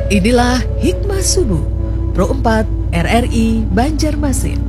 Inilah Hikmah Subuh Pro 4 RRI Banjarmasin.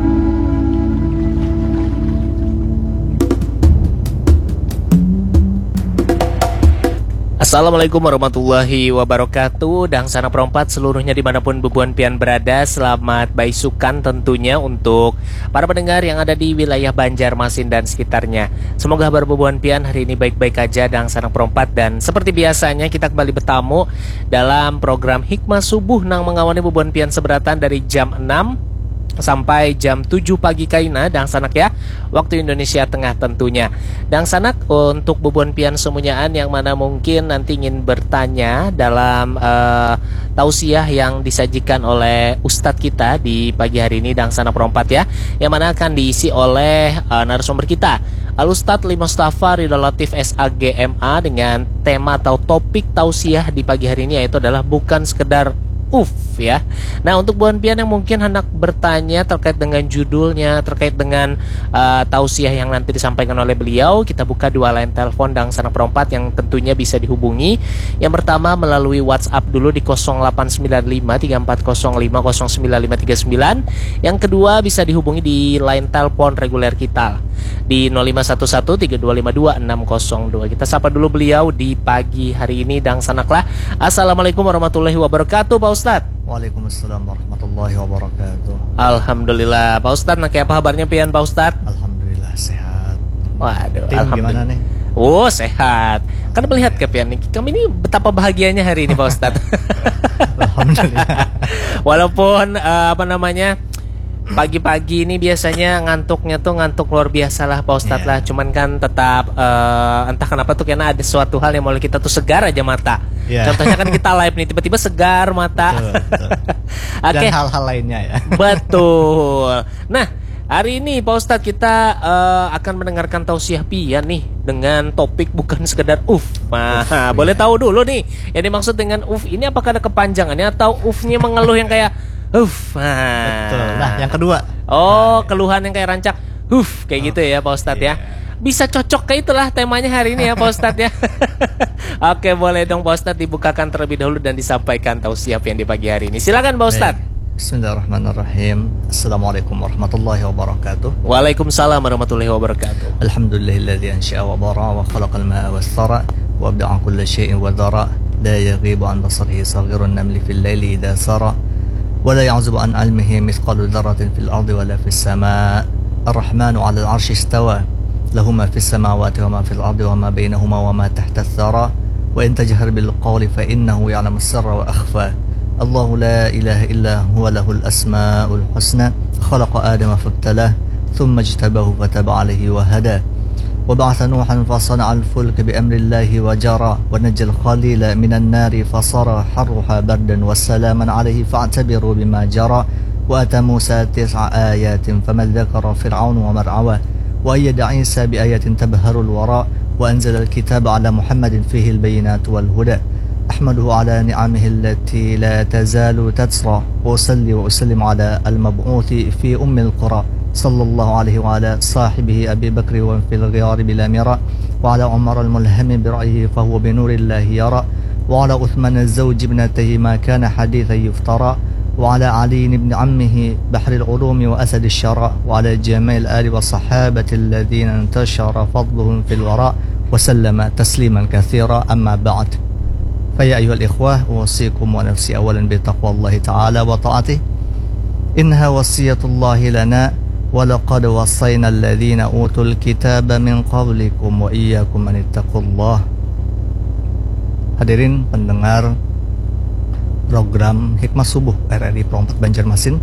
Assalamualaikum warahmatullahi wabarakatuh. Dan sana perempat seluruhnya dimanapun bebuan pian berada, selamat baisukan tentunya untuk para pendengar yang ada di wilayah Banjarmasin dan sekitarnya. Semoga kabar bebuan pian hari ini baik-baik aja dan sana perempat. Dan seperti biasanya kita kembali bertamu dalam program Hikmah Subuh nang mengawani bebuan pian seberatan dari jam 6 sampai jam 7 pagi kaina dan sanak ya, waktu Indonesia Tengah tentunya. Dan sanak untuk bebuan pian semuanyaan yang mana mungkin nanti ingin bertanya dalam tausiah yang disajikan oleh Ustadz kita di pagi hari ini dan sanak perempat ya, yang mana akan diisi oleh narasumber kita Al-Ustadz Mustafa Ridho Latif SAGMA dengan tema atau topik tausiah di pagi hari ini yaitu adalah bukan sekedar ya. Nah, untuk buan pian yang mungkin hendak bertanya terkait dengan judulnya, terkait dengan tausiah yang nanti disampaikan oleh beliau, kita buka dua line telepon dan sana perempat yang tentunya bisa dihubungi. Yang pertama melalui WhatsApp dulu di 0895 3405 0959. Yang kedua bisa dihubungi di line telepon reguler kita di 05113252 Kita sapa dulu beliau di pagi hari ini dan sanaklah. Assalamualaikum warahmatullahi wabarakatuh, Pak Ustadz. Waalaikumsalam warahmatullahi wabarakatuh. Alhamdulillah, Pak Ustadz. Nah, kayak apa kabarnya pian Pak Ustadz? Alhamdulillah sehat. Waduh, Tim alhamdulillah. gimana nih? Oh, sehat. Kan melihat ke pian nih, kami ini betapa bahagianya hari ini Pak Ustadz. Alhamdulillah. Walaupun pagi-pagi ini biasanya ngantuknya tuh ngantuk luar biasa lah Pak Ustadz lah. Cuman kan tetap entah kenapa tuh karena ada suatu hal yang mau kita tuh segar aja mata. Contohnya kan kita live nih tiba-tiba segar mata. Betul. Oke. Dan hal-hal lainnya ya. Betul. Nah, hari ini Pak Ustadz kita akan mendengarkan tausiah pian nih dengan topik bukan sekedar Nah, boleh tahu dulu nih yang dimaksud dengan ini apakah ada kepanjangannya atau nya mengeluh yang kayak Betul. Nah, yang kedua. Keluhan yang kayak rancak kayak gitu ya Pak Ustadz ya. Bisa cocok ke itulah temanya hari ini ya Pak Ustadz ya. Oke, boleh dong Pak Ustadz dibukakan terlebih dahulu dan disampaikan tausiah yang di pagi hari ini. Silakan Pak Ustadz. Bismillahirrahmanirrahim. Assalamualaikum warahmatullahi wabarakatuh. Waalaikumsalam warahmatullahi wabarakatuh. Alhamdulillahilladzi ansha'a wa bara wa khalaqal ma'a was-sara wa abda'a kulla syai'in wa dhara la yaghibu an basarihi saghirun namli fil laili idza sara ولا يعزب عن علمه مثقال ذرة في الأرض ولا في السماء الرحمن على العرش استوى له ما في السماوات وما في الأرض وما بينهما وما تحت الثرى وإن تجهر بالقول فإنه يعلم السر وأخفى الله لا إله إلا هو له الأسماء الحسنى خلق آدم فابتلاه ثم اجتباه فتاب عليه وهدى وبعث نوحا فصنع الفلك بأمر الله وجرى ونجى الخليل من النار فصار حرها بردا وسلاما عليه فاعتبروا بما جرى وأتى موسى 9 آيات فما ذكر فرعون ومرعوى وأيد عيسى بآيات تبهر الوراء وأنزل الكتاب على محمد فيه البينات والهدى أحمده على نعمه التي لا تزال تتسرى وأصلي وأسلم على المبعوث في أم القرى صلى الله عليه وعلى صاحبه أبي بكر وفي الغيار بلا مرى وعلى عمر الملهم برأيه فهو بنور الله يرى وعلى عثمان الزوج ابنته ما كان حديثا يفترى وعلى علي بن عمه بحر العلوم وأسد الشراء وعلى جميع الآل والصحابة الذين انتشر فضلهم في الوراء وسلم تسليما كثيرا أما بعد فيا أيها الإخوة أوصيكم ونفسي أولا بتقوى الله تعالى وطاعته إنها وصية الله لنا ولقد وصينا الذين أوتوا الكتاب من قبلكم وإياكم أن اتقوا الله. Hadirin pendengar program Hikmah Subuh RRI Pro 4 Banjarmasin.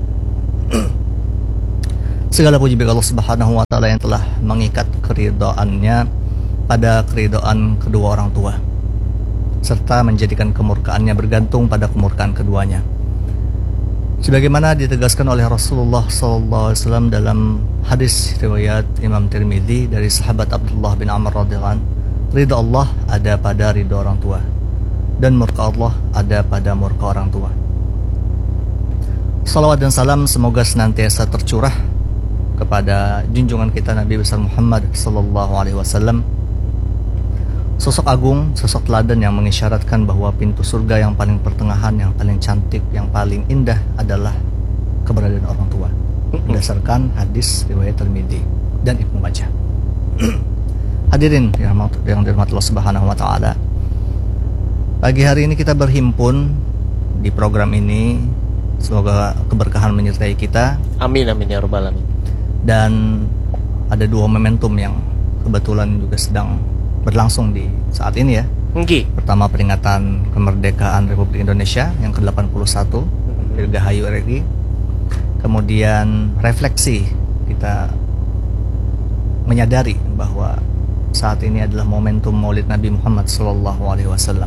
Segala puji bagi Allah Subhanahu wa taala yang telah mengikat keridhaannya pada keridhaan kedua orang tua serta menjadikan kemurkaannya bergantung pada kemurkaan keduanya. Sebagaimana ditegaskan oleh Rasulullah SAW dalam hadis riwayat Imam Tirmidzi dari sahabat Abdullah bin Amr radhiyallahu anhu, ridha Allah ada pada ridha orang tua dan murka Allah ada pada murka orang tua. Salawat dan salam semoga senantiasa tercurah kepada junjungan kita Nabi besar Muhammad sallallahu alaihi wasallam, Sosok agung, sosok teladan yang mengisyaratkan bahwa pintu surga yang paling pertengahan, yang paling cantik, yang paling indah adalah keberadaan orang tua. Berdasarkan hadis riwayat Tirmidzi dan Ibnu Majah. Hadirin yang dirahmati Allah Subhanahu wa taala. Pagi hari ini kita berhimpun di program ini. Semoga keberkahan menyertai kita. Amin amin ya rabbal alamin. Dan ada dua momentum yang kebetulan juga sedang berlangsung di saat ini ya. Pertama peringatan kemerdekaan Republik Indonesia yang ke-81, Dirgahayu RI. Kemudian refleksi, kita menyadari bahwa saat ini adalah momentum Maulid Nabi Muhammad SAW.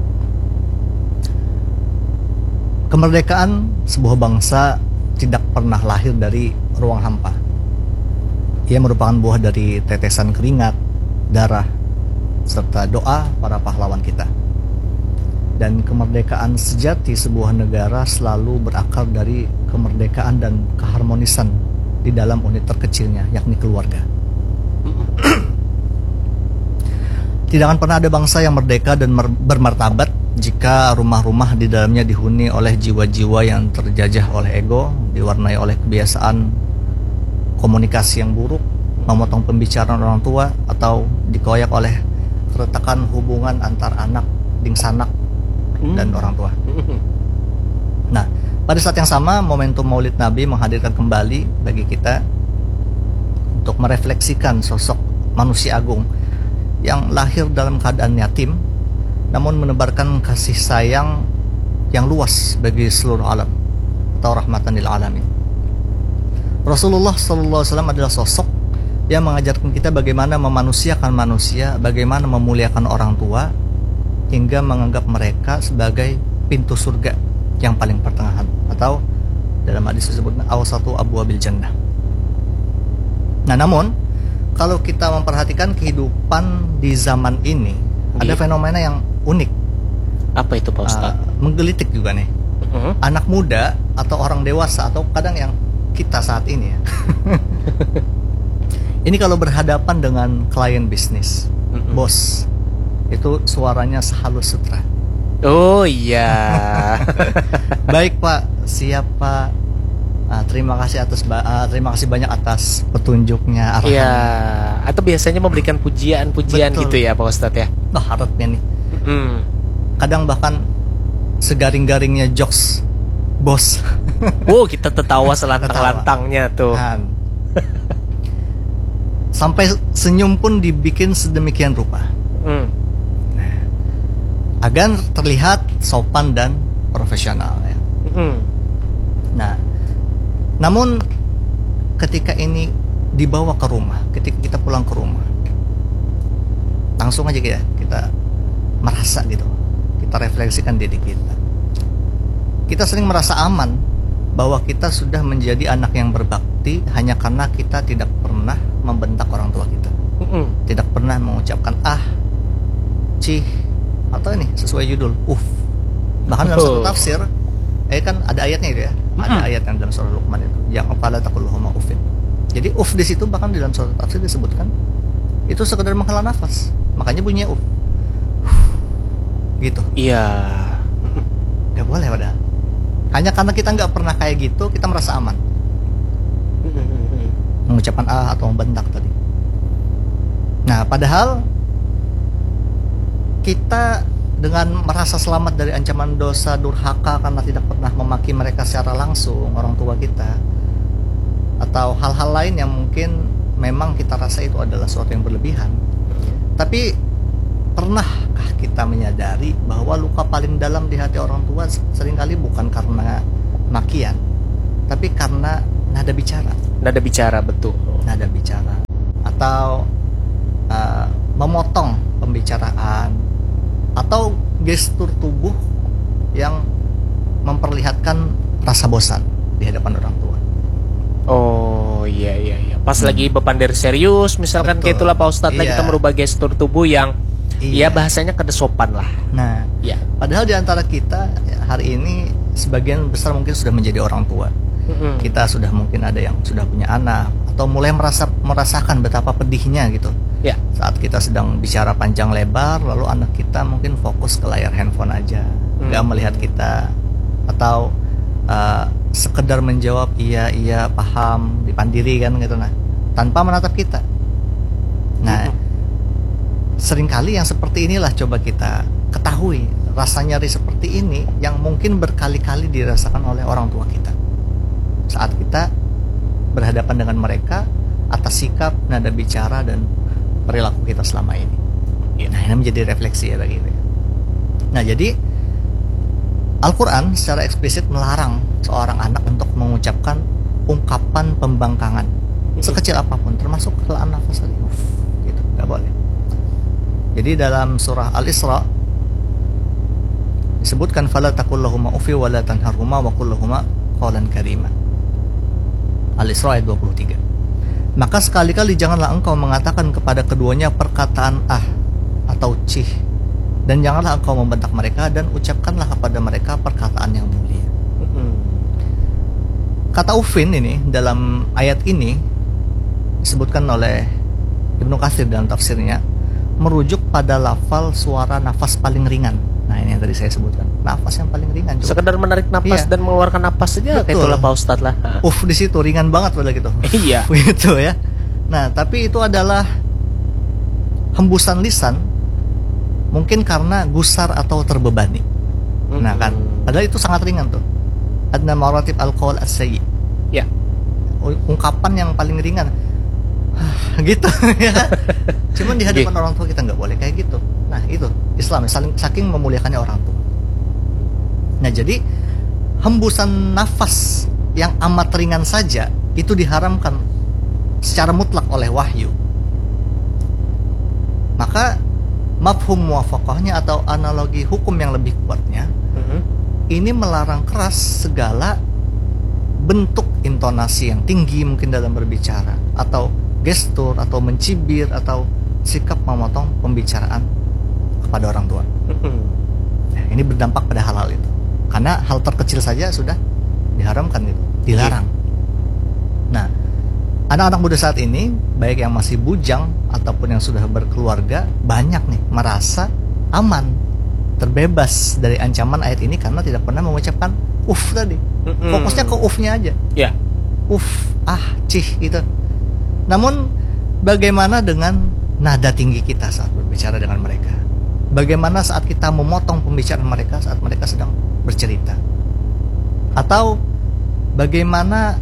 Kemerdekaan sebuah bangsa tidak pernah lahir dari ruang hampa. Ia merupakan buah dari tetesan keringat, darah, serta doa para pahlawan kita. Dan kemerdekaan sejati sebuah negara selalu berakar dari kemerdekaan dan keharmonisan di dalam unit terkecilnya, yakni keluarga. Tidak akan pernah ada bangsa yang merdeka dan bermartabat jika rumah-rumah di dalamnya dihuni oleh jiwa-jiwa yang terjajah oleh ego, diwarnai oleh kebiasaan komunikasi yang buruk, memotong pembicaraan orang tua, atau dikoyak oleh keretakan hubungan antar anak, dingsanak, dan orang tua. Nah, pada saat yang sama, momentum Maulid Nabi menghadirkan kembali bagi kita untuk merefleksikan sosok manusia agung yang lahir dalam keadaan yatim, namun menebarkan kasih sayang yang luas bagi seluruh alam, atau rahmatan lil alamin. Rasulullah SAW adalah sosok yang mengajarkan kita bagaimana memanusiakan manusia, bagaimana memuliakan orang tua, hingga menganggap mereka sebagai pintu surga yang paling pertengahan, atau dalam hadis disebut awsatu abwabil jannah. Nah, namun kalau kita memperhatikan kehidupan di zaman ini, ada fenomena yang unik. Apa itu Pak Ustadz? Menggelitik juga nih. Anak muda atau orang dewasa, atau kadang yang kita saat ini ya. Ini kalau berhadapan dengan klien bisnis, bos, itu suaranya sehalus sutra. Oh iya. Baik Pak, siap Pak. Terima kasih banyak atas petunjuknya, arahannya. Iya. Atau biasanya memberikan pujian-pujian gitu ya Pak Ustadz ya. Harapnya nih. Kadang bahkan segaring-garingnya jokes bos. Kita tertawa selantang-lantangnya tuh. Sampai senyum pun dibikin sedemikian rupa. Agar terlihat sopan dan profesional ya. Nah, namun ketika ini dibawa ke rumah, ketika kita pulang ke rumah, langsung aja kita merasa gitu, kita refleksikan diri kita. Kita sering merasa aman bahwa kita sudah menjadi anak yang berbakti hanya karena kita tidak pernah membentak orang tua kita, tidak pernah mengucapkan cih, atau ini sesuai judul bahkan dalam satu tafsir kan ada ayatnya itu ya, ada ayat yang dalam surah Luqman itu yang fala taqul lahuma uffin. Jadi di situ bahkan di dalam surah tafsir disebutkan itu sekedar menghela nafas, makanya bunyinya gitu. Iya. Gak boleh padahal. Hanya karena kita nggak pernah kayak gitu, kita merasa aman mengucapkan atau membentak tadi. Nah, padahal kita dengan merasa selamat dari ancaman dosa durhaka karena tidak pernah memaki mereka secara langsung, orang tua kita, atau hal-hal lain yang mungkin memang kita rasa itu adalah sesuatu yang berlebihan. Tapi pernahkah kita menyadari bahwa luka paling dalam di hati orang tua seringkali bukan karena makian, tapi karena nada bicara. Nada bicara, betul. Nada bicara atau memotong pembicaraan, atau gestur tubuh yang memperlihatkan rasa bosan di hadapan orang tua. Oh iya. Pas lagi bepandir serius, misalkan kayak itulah Pak Ustadz, kita merubah gestur tubuh yang ya bahasanya kada sopan lah. Nah, padahal di antara kita hari ini sebagian besar mungkin sudah menjadi orang tua. Kita sudah mungkin ada yang sudah punya anak, atau mulai merasakan betapa pedihnya gitu Ya. Saat kita sedang bicara panjang lebar, lalu anak kita mungkin fokus ke layar handphone aja, nggak melihat kita, atau sekedar menjawab iya paham, dipandiri kan gitu, nah tanpa menatap kita. Nah seringkali yang seperti inilah coba kita ketahui, rasa nyeri seperti ini yang mungkin berkali-kali dirasakan oleh orang tua kita saat kita berhadapan dengan mereka atas sikap, nada bicara, dan perilaku kita selama ini. Nah ini menjadi refleksi ya bagi kita. Nah jadi Al-Quran secara eksplisit melarang seorang anak untuk mengucapkan ungkapan pembangkangan sekecil apapun, termasuk kelaan nafas tadi, gitu, nggak boleh. Jadi dalam surah Al-Isra disebutkan fala taqul lahuma uffi wa la tanharhuma wa qul lahuma qawlan karima. Al-Isra ayat 23. Maka sekali-kali janganlah engkau mengatakan kepada keduanya perkataan atau cih, dan janganlah engkau membentak mereka, dan ucapkanlah kepada mereka perkataan yang mulia. Kata ufin ini dalam ayat ini disebutkan oleh Ibnu Katsir dalam tafsirnya merujuk pada lafal suara nafas paling ringan. Nah ini yang tadi saya sebutkan, nafas yang paling ringan. Sekedar menarik nafas dan mengeluarkan nafas saja, kayak itulah Pak Ustadz lah. Di situ ringan banget pada gitu. Iya. Gitu ya. Nah tapi itu adalah hembusan lisan, mungkin karena gusar atau terbebani. Nah kan, padahal itu sangat ringan tuh. Adna maratib al-qaul as-sayyi. Ya. Ungkapan yang paling ringan. Gitu ya. Cuman di hadapan orang tua kita nggak boleh kayak gitu. Nah itu Islam saking memuliakannya orang tua. Nah jadi hembusan nafas yang amat ringan saja itu diharamkan secara mutlak oleh wahyu. Maka mafhum muwafaqahnya atau analogi hukum yang lebih kuatnya, ini melarang keras segala bentuk intonasi yang tinggi mungkin dalam berbicara, atau gestur, atau mencibir, atau sikap memotong pembicaraan kepada orang tua. Nah, ini berdampak pada hal-hal itu. Karena hal terkecil saja sudah diharamkan gitu, dilarang. Nah, anak-anak muda saat ini, baik yang masih bujang ataupun yang sudah berkeluarga, banyak nih merasa aman, terbebas dari ancaman ayat ini karena tidak pernah mengucapkan tadi. Fokusnya ke nya aja. Ya. Cih gitu. Namun bagaimana dengan nada tinggi kita saat berbicara dengan mereka? Bagaimana saat kita memotong pembicaraan mereka saat mereka sedang bercerita? Atau bagaimana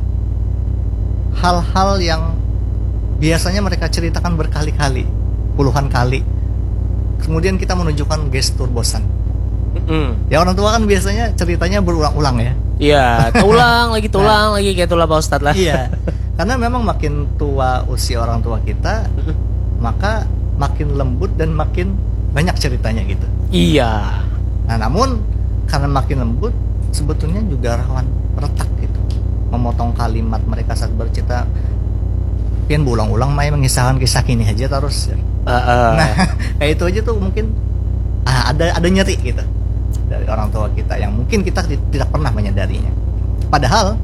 hal-hal yang biasanya mereka ceritakan berkali-kali, puluhan kali, kemudian kita menunjukkan gestur bosan? Ya orang tua kan biasanya ceritanya berulang-ulang ya. Iya, tulang lagi kayak itulah Pak Ustadz lah. Iya. Karena memang makin tua usia orang tua kita, maka makin lembut dan makin banyak ceritanya gitu. Iya. Nah, namun karena makin lembut, sebetulnya juga rawan retak gitu. Memotong kalimat mereka saat bercerita, pian berulang-ulang main mengisahkan kisah kini aja terus. Nah, kayak itu aja tuh mungkin ada nyeri gitu dari orang tua kita yang mungkin kita tidak pernah menyadarinya. Padahal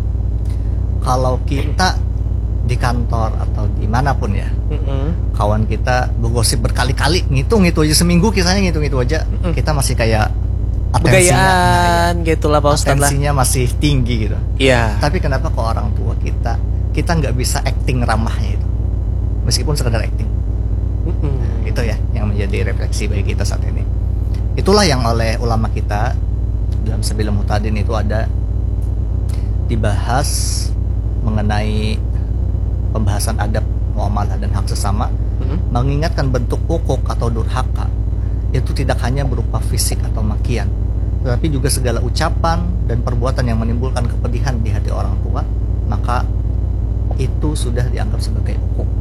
kalau kita di kantor atau dimanapun ya, kawan kita bergosip berkali-kali, ngitung itu aja seminggu kisahnya, ngitung itu aja, kita masih kayak atensinya gitulah Pak Ustadz lah. Atensinya masih tinggi gitu. Iya. Tapi kenapa ke orang tua kita nggak bisa acting ramahnya itu, meskipun sekedar acting. Nah, itu ya yang menjadi refleksi bagi kita saat ini. Itulah yang oleh ulama kita dalam Sabilul Muhtadin itu ada dibahas mengenai pembahasan adab muamalah dan hak sesama, mengingatkan bentuk hukuk atau durhaka itu tidak hanya berupa fisik atau makian, tetapi juga segala ucapan dan perbuatan yang menimbulkan kepedihan di hati orang tua, maka itu sudah dianggap sebagai hukuk.